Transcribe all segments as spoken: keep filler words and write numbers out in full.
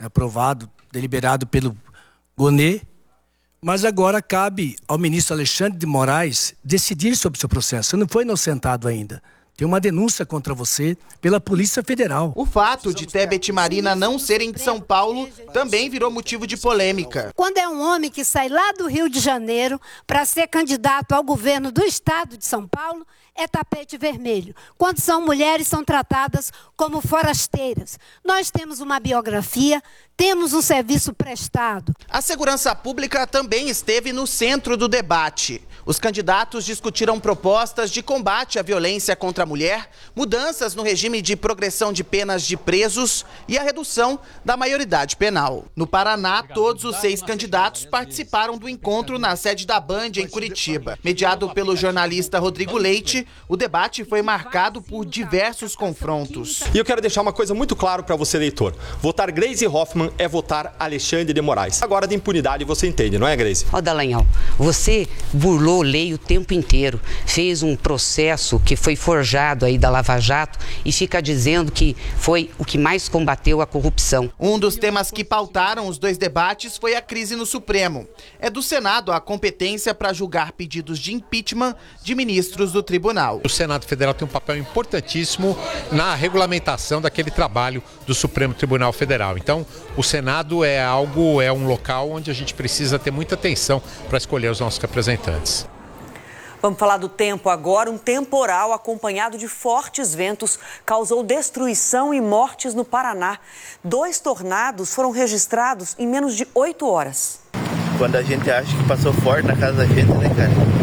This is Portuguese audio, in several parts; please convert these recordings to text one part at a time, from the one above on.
aprovado, deliberado pelo Gonê, mas agora cabe ao ministro Alexandre de Moraes decidir sobre o seu processo. Você não foi inocentado ainda. Tem uma denúncia contra você pela Polícia Federal. O fato de Tebet e Marina não serem de São Paulo também virou motivo de polêmica. Quando é um homem que sai lá do Rio de Janeiro para ser candidato ao governo do estado de São Paulo, é tapete vermelho. Quando são mulheres, são tratadas como forasteiras. Nós temos uma biografia, temos um serviço prestado. A segurança pública também esteve no centro do debate. Os candidatos discutiram propostas de combate à violência contra a mulher, mudanças no regime de progressão de penas de presos e a redução da maioridade penal. No Paraná, todos os seis candidatos participaram do encontro na sede da Band, em Curitiba. Mediado pelo jornalista Rodrigo Leite, o debate foi marcado por diversos confrontos. E eu quero deixar uma coisa muito clara para você, leitor. Votar Gleisi Hoffmann é votar Alexandre de Moraes. Agora, de impunidade, você entende, não é, Gleisi? Ó, Dallagnol, você burlou lei o tempo inteiro, fez um processo que foi forjado aí da Lava Jato e fica dizendo que foi o que mais combateu a corrupção. Um dos temas que pautaram os dois debates foi a crise no Supremo. É do Senado a competência para julgar pedidos de impeachment de ministros do tribunal. O Senado Federal tem um papel importantíssimo na regulamentação daquele trabalho do Supremo Tribunal Federal. Então, o Senado é algo, é um local onde a gente precisa ter muita atenção para escolher os nossos representantes. Vamos falar do tempo agora. Um temporal acompanhado de fortes ventos causou destruição e mortes no Paraná. Dois tornados foram registrados em menos de oito horas. Quando a gente acha que passou forte na casa da gente, né, cara?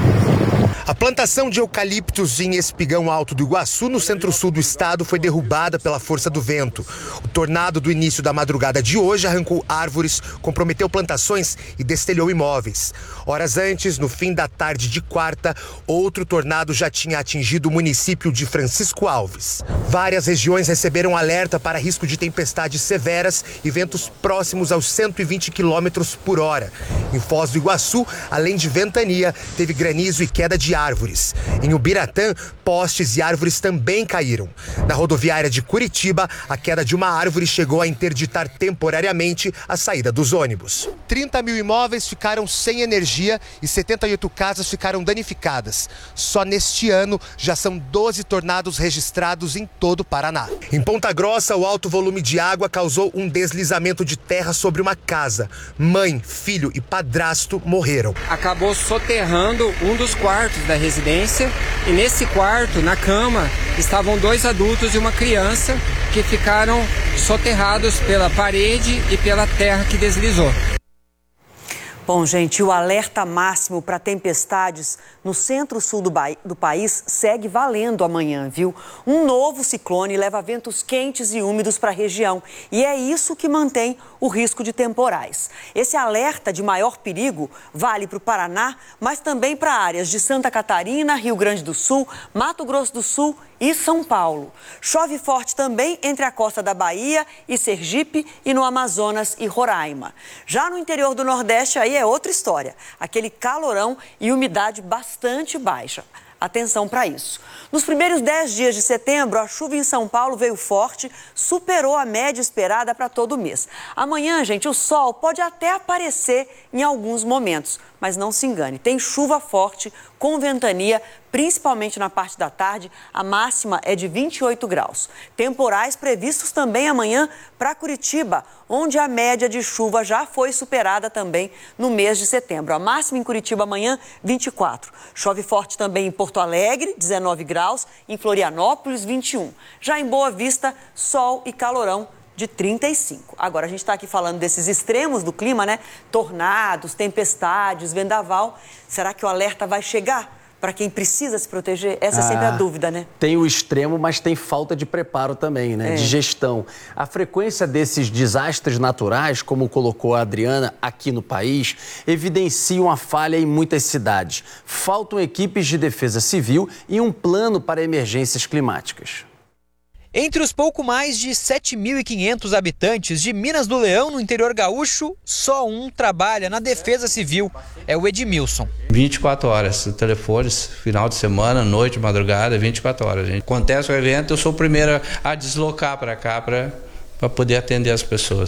A plantação de eucaliptos em Espigão Alto do Iguaçu, no centro-sul do estado, foi derrubada pela força do vento. O tornado do início da madrugada de hoje arrancou árvores, comprometeu plantações e destelhou imóveis. Horas antes, no fim da tarde de quarta, outro tornado já tinha atingido o município de Francisco Alves. Várias regiões receberam alerta para risco de tempestades severas e ventos próximos aos cento e vinte quilômetros por hora. Em Foz do Iguaçu, além de ventania, teve granizo e queda de árvores. Em Ubiratã, postes e árvores também caíram. Na rodoviária de Curitiba, a queda de uma árvore chegou a interditar temporariamente a saída dos ônibus. trinta mil imóveis ficaram sem energia e setenta e oito casas ficaram danificadas. Só neste ano já são doze tornados registrados em todo o Paraná. Em Ponta Grossa, o alto volume de água causou um deslizamento de terra sobre uma casa. Mãe, filho e padrasto morreram. Acabou soterrando um dos quartos da residência e nesse quarto, na cama, estavam dois adultos e uma criança que ficaram soterrados pela parede e pela terra que deslizou. Bom, gente, o alerta máximo para tempestades no centro-sul do, do país segue valendo amanhã, viu? Um novo ciclone leva ventos quentes e úmidos para a região e é isso que mantém o risco de temporais. Esse alerta de maior perigo vale para o Paraná, mas também para áreas de Santa Catarina, Rio Grande do Sul, Mato Grosso do Sul e São Paulo. Chove forte também entre a costa da Bahia e Sergipe e no Amazonas e Roraima. Já no interior do Nordeste, aí é outra história. Aquele calorão e umidade bastante baixa. Atenção para isso. Nos primeiros dez dias de setembro, a chuva em São Paulo veio forte, superou a média esperada para todo o mês. Amanhã, gente, o sol pode até aparecer em alguns momentos, mas não se engane, tem chuva forte com ventania, principalmente na parte da tarde. A máxima é de vinte e oito graus. Temporais previstos também amanhã para Curitiba, onde a média de chuva já foi superada também no mês de setembro. A máxima em Curitiba amanhã, vinte e quatro. Chove forte também em Porto Alegre, dezenove graus, em Florianópolis, vinte e um. Já em Boa Vista, sol e calorão de trinta e cinco. Agora, a gente está aqui falando desses extremos do clima, né? Tornados, tempestades, vendaval. Será que o alerta vai chegar para quem precisa se proteger? Essa ah, é sempre a dúvida, né? Tem o extremo, mas tem falta de preparo também, né? É. De gestão. A frequência desses desastres naturais, como colocou a Adriana aqui no país, evidencia uma falha em muitas cidades. Faltam equipes de defesa civil e um plano para emergências climáticas. Entre os pouco mais de sete mil e quinhentos habitantes de Minas do Leão, no interior gaúcho, só um trabalha na Defesa Civil, é o Edmilson. vinte e quatro horas, telefones, final de semana, noite, madrugada, vinte e quatro horas. Gente. Acontece o evento, eu sou o primeiro a deslocar para cá para poder atender as pessoas.